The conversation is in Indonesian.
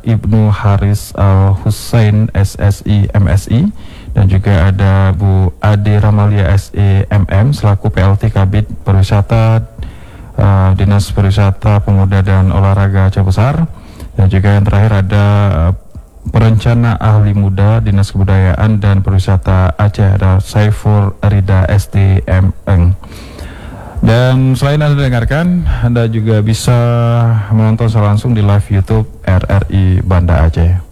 Ibnu Haris Al Hussein SSI MSI, dan juga ada Bu Ade Ramalia SEMM selaku PLT Kabid Pariwisata Dinas Pariwisata Pemuda dan Olahraga Aceh Besar, dan juga yang terakhir ada perencana ahli muda Dinas Kebudayaan dan Pariwisata Aceh, ada Saiful Rida STMN. Dan selain Anda dengarkan, Anda juga bisa menonton secara langsung di live YouTube RRI Banda Aceh.